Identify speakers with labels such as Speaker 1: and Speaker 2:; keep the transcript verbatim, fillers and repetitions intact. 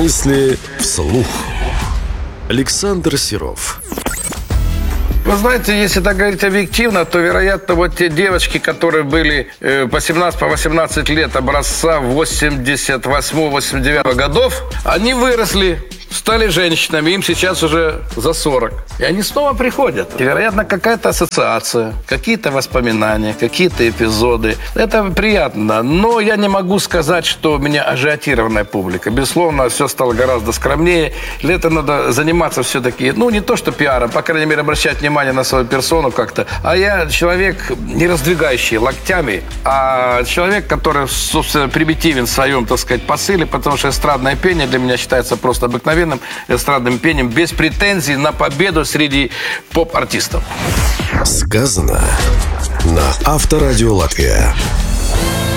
Speaker 1: Мысли вслух. Александр Серов.
Speaker 2: Вы знаете, если так говорить объективно, то, вероятно, вот те девочки, которые были по семнадцать-восемнадцать лет образца восемьдесят восьмого — восемьдесят девятого годов, они выросли, стали женщинами, им сейчас уже за сорок. И они снова приходят. И, вероятно, какая-то ассоциация, какие-то воспоминания, какие-то эпизоды. Это приятно. Но я не могу сказать, что у меня ажиотированная публика. Безусловно, все стало гораздо скромнее. Летом надо заниматься все-таки, ну, не то что пиаром, по крайней мере, обращать внимание на свою персону как-то. А я человек, не раздвигающий локтями, а человек, который, собственно, примитивен в своем, так сказать, посыле, потому что эстрадное пение для меня считается просто обыкновенным эстрадным пением, без претензий на победу среди поп-артистов.
Speaker 1: Сказано на Авторадио Латвия.